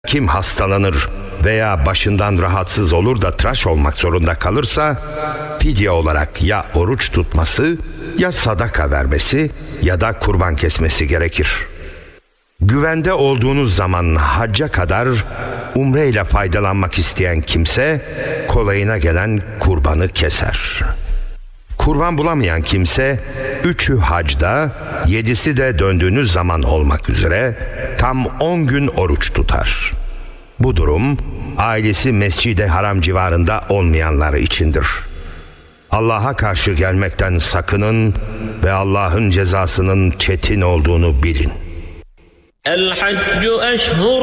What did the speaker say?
Kim hastalanır veya başından rahatsız olur da tıraş olmak zorunda kalırsa fidye olarak ya oruç tutması ya sadaka vermesi ya da kurban kesmesi gerekir. Güvende olduğunuz zaman hacca kadar umre ile faydalanmak isteyen kimse kolayına gelen kurbanı keser. Kurban bulamayan kimse 3'ü hacda, 7'si de döndüğünüz zaman olmak üzere tam 10 gün oruç tutar. Bu durum ailesi Mescid-i Haram civarında olmayanlar içindir. Allah'a karşı gelmekten sakının ve Allah'ın cezasının çetin olduğunu bilin. El haccu eşhur